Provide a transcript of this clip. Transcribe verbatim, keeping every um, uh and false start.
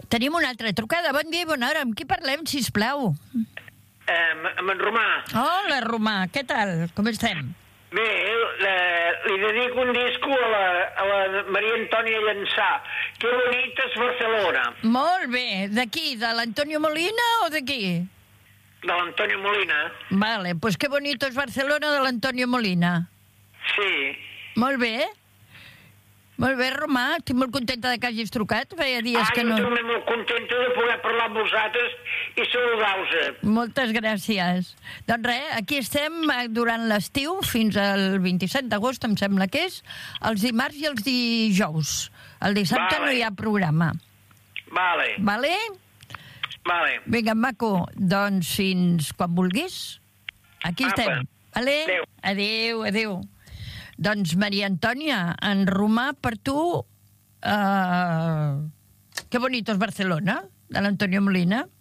Tenim una altra trucada. Bon dia i bona hora. Amb qui parlem, sisplau? Eh, amb en Romà. Hola, Romà. Què tal? Com estem? Bé, eh, li dedico un disco a la, a la Maria Antònia Llançà. Que bonita és Barcelona. Molt bé. D'aquí, de l'Antonio Molina o d'aquí? De l'Antonio Molina. Vale, pues qué bonito es Barcelona de l'Antonio Molina. Sí. Molt bé. Molt bé, Romà. Estic molt contenta de que hagis trucat. Feia dies ah, que no... jo també molt contenta de poder parlar amb vosaltres i saludar-vos. Moltes gràcies. Doncs res, aquí estem durant l'estiu fins al vint-i-set d'agost, em sembla que és, els dimarts i els dijous. El dissabte vale. No hi ha programa. Vale. Vale? Vale. Vinga, maco, doncs fins quan vulguis. Aquí Apa. Estem. Vale? Adéu. Adéu, adéu. Doncs, Maria Antònia, en Romà, per tu, uh, que bonito és Barcelona, de l'Antonio Molina.